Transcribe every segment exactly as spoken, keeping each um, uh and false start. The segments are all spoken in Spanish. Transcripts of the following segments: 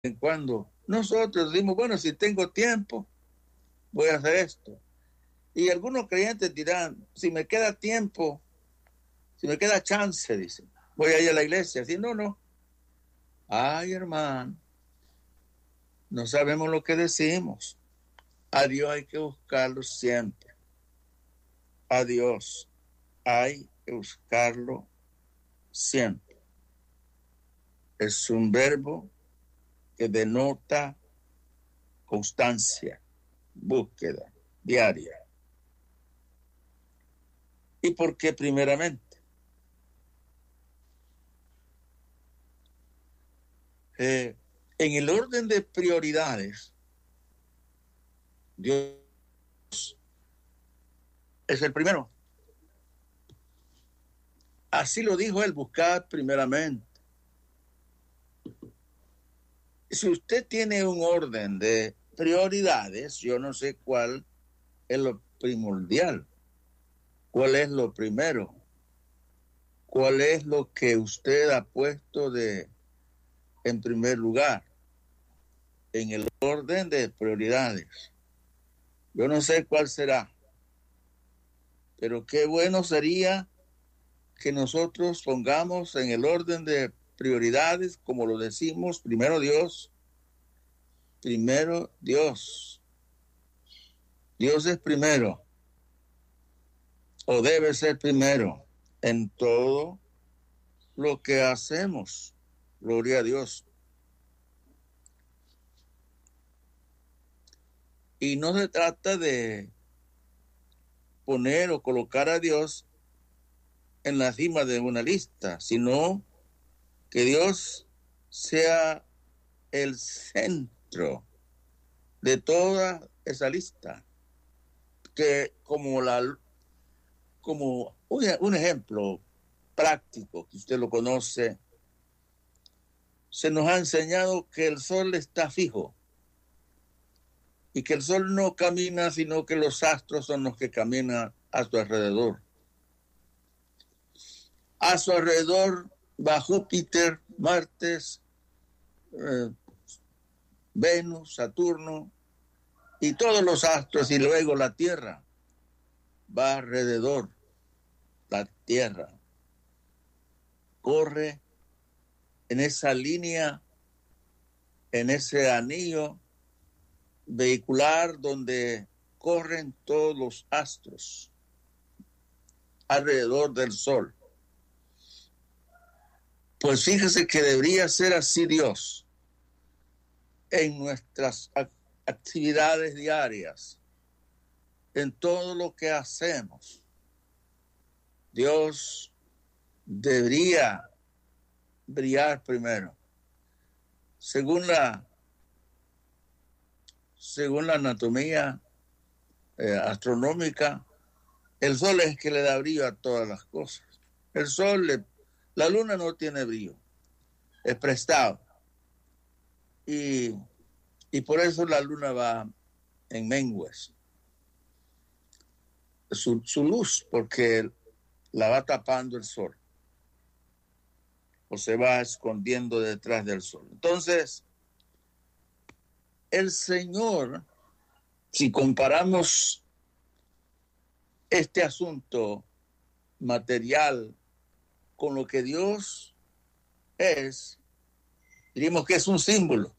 en cuando nosotros decimos, bueno, si tengo tiempo, voy a hacer esto. Y algunos creyentes dirán, si me queda tiempo, si me queda chance, dicen, voy a ir a la iglesia. Si no, no. Ay, hermano, no sabemos lo que decimos. A Dios hay que buscarlo siempre. A Dios hay que buscarlo siempre. Es un verbo que denota constancia, búsqueda diaria. ¿Y por qué primeramente? Eh, en el orden de prioridades, Dios es el primero. Así lo dijo él, buscad primeramente. Si usted tiene un orden de prioridades, yo no sé cuál es lo primordial, cuál es lo primero, cuál es lo que usted ha puesto de en primer lugar en el orden de prioridades. Yo no sé cuál será, pero qué bueno sería que nosotros pongamos en el orden de prioridades, como lo decimos, primero Dios, primero Dios. Dios es primero, o debe ser primero, en todo lo que hacemos. Gloria a Dios. Y no se trata de poner o colocar a Dios en la cima de una lista, sino que Dios sea el centro de toda esa lista. Que como la como un, un ejemplo práctico que usted lo conoce, se nos ha enseñado que el sol está fijo y que el sol no camina, sino que los astros son los que caminan a su alrededor. A su alrededor va Júpiter, Marte, eh, Venus, Saturno y todos los astros, y luego la Tierra va alrededor. La Tierra corre en esa línea, en ese anillo vehicular donde corren todos los astros alrededor del Sol. Pues fíjese que debería ser así Dios en nuestras actividades diarias, en todo lo que hacemos. Dios debería brillar primero. Según la según la anatomía eh, astronómica, el sol es que le da brillo a todas las cosas. El sol, le, la luna no tiene brillo, es prestado. Y, y por eso la luna va en mengues. Su, su luz, porque la va tapando el sol, o se va escondiendo detrás del sol. Entonces, el Señor, si comparamos este asunto material con lo que Dios es, diríamos que es un símbolo.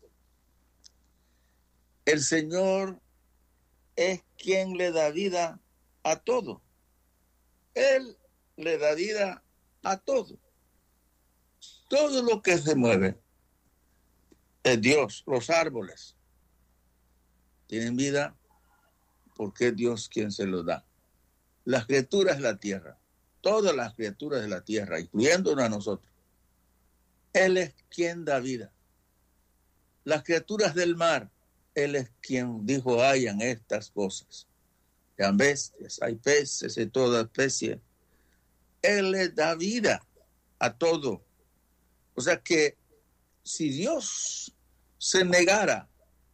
El Señor es quien le da vida a todo. Él le da vida a todo. Todo lo que se mueve es Dios. Los árboles tienen vida porque es Dios quien se los da. Las criaturas de la tierra, todas las criaturas de la tierra, incluyéndonos a nosotros, Él es quien da vida. Las criaturas del mar, Él es quien dijo, hayan estas cosas. Sean bestias, hay peces de toda especie. Él les da vida a todo. O sea que si Dios se negara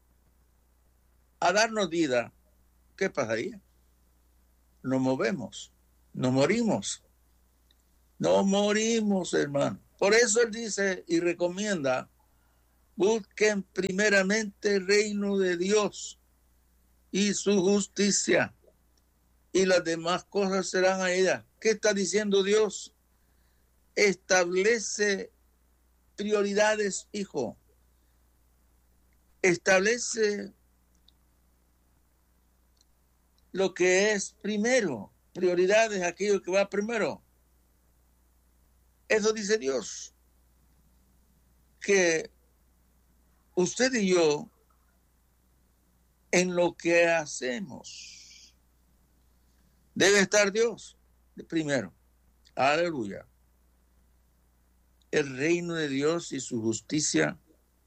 a darnos vida, ¿qué pasaría? Nos movemos, nos morimos. No morimos, hermano. Por eso Él dice y recomienda Busquen primeramente el reino de Dios y su justicia, y las demás cosas serán añadidas. ¿Qué está diciendo Dios? Establece prioridades, hijo. Establece lo que es primero. Prioridades, aquello que va primero. Eso dice Dios. Que usted y yo, en lo que hacemos, debe estar Dios de primero. Aleluya. El reino de Dios y su justicia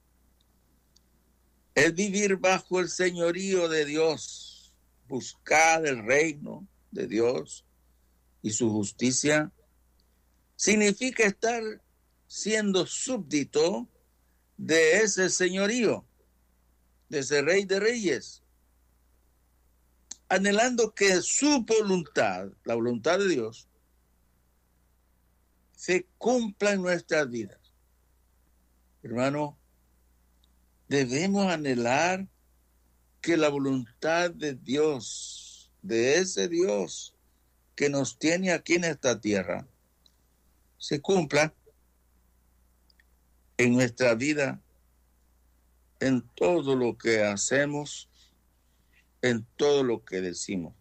es vivir bajo el señorío de Dios, buscar el reino de Dios y su justicia. Significa estar siendo súbdito de ese señorío, de ese rey de reyes, anhelando que su voluntad, la voluntad de Dios, se cumpla en nuestras vidas. Hermano, debemos anhelar que la voluntad de Dios, de ese Dios que nos tiene aquí en esta tierra, se cumpla en nuestra vida, en todo lo que hacemos, en todo lo que decimos.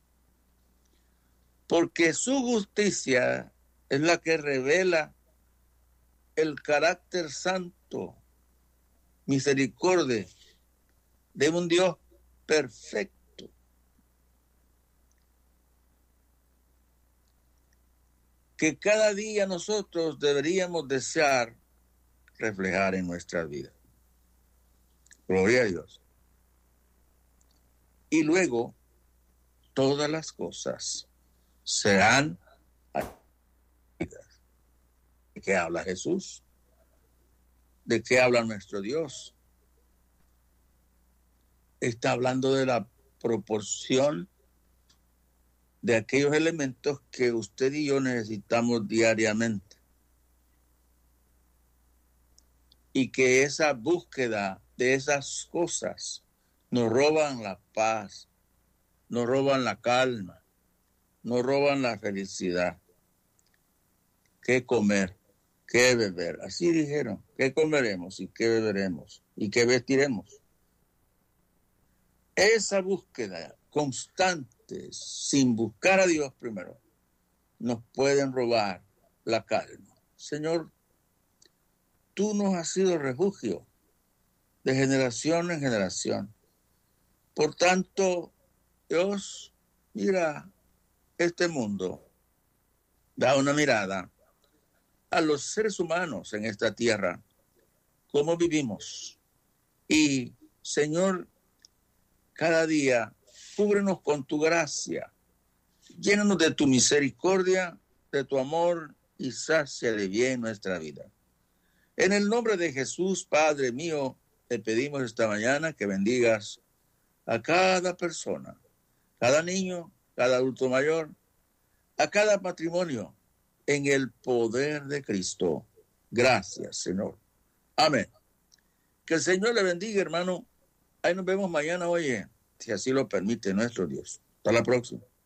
Porque su justicia es la que revela el carácter santo, misericordia de un Dios perfecto. Que cada día nosotros deberíamos desear reflejar en nuestra vida. Gloria a Dios. Y luego, todas las cosas serán añadidas. ¿De qué habla Jesús? ¿De qué habla nuestro Dios? Está hablando de la proporción de aquellos elementos que usted y yo necesitamos diariamente. Y que esa búsqueda de esas cosas nos roban la paz, nos roban la calma, nos roban la felicidad. ¿Qué comer? ¿Qué beber? Así dijeron, ¿qué comeremos y qué beberemos y qué vestiremos? Esa búsqueda constante, sin buscar a Dios primero, nos pueden robar la calma. Señor, tú nos has sido refugio de generación en generación. Por tanto, Dios, mira este mundo, da una mirada a los seres humanos en esta tierra, cómo vivimos. Y, Señor, cada día, cúbrenos con tu gracia, llénanos de tu misericordia, de tu amor y sacia de bien nuestra vida. En el nombre de Jesús, Padre mío, te pedimos esta mañana que bendigas a cada persona, cada niño, cada adulto mayor, a cada matrimonio, en el poder de Cristo. Gracias, Señor. Amén. Que el Señor le bendiga, hermano. Ahí nos vemos mañana, oye, si así lo permite nuestro Dios. Hasta la próxima.